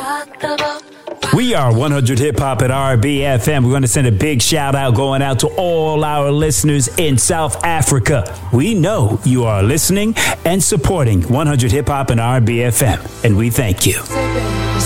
We are 100 Hip Hop at RBFM. We're going to send a big shout out going out to all our listeners in South Africa. We know you are listening and supporting 100 Hip Hop and RBFM, and we thank you.